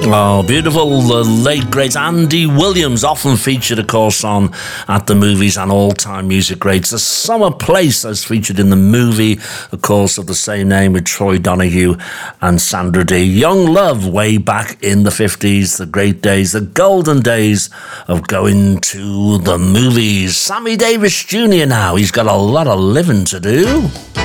Oh, beautiful. The late, great Andy Williams, often featured, of course, on At the Movies and All-Time Music Greats. The Summer Place, as featured in the movie, of course, of the same name with Troy Donahue and Sandra Dee. Young Love, way back in the 50s, the great days, the golden days of going to the movies. Sammy Davis Jr. now, he's got a lot of living to do.